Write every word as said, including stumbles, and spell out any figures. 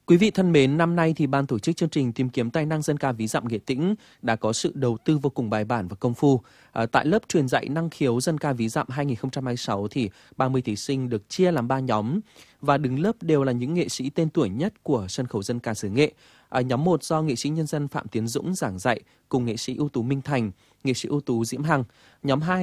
Quý vị thân mến, năm nay thì ban tổ chức chương trình tìm kiếm tài năng dân ca ví dặm Nghệ Tĩnh đã có sự đầu tư vô cùng bài bản và công phu. À, tại lớp truyền dạy năng khiếu dân ca ví dặm hai không hai sáu thì ba mươi thí sinh được chia làm ba nhóm và đứng lớp đều là những nghệ sĩ tên tuổi nhất của sân khấu dân ca xứ Nghệ. À, nhóm một do nghệ sĩ nhân dân Phạm Tiến Dũng giảng dạy cùng nghệ sĩ ưu tú Minh Thành, nghệ sĩ ưu tú Diễm Hằng. Nhóm hai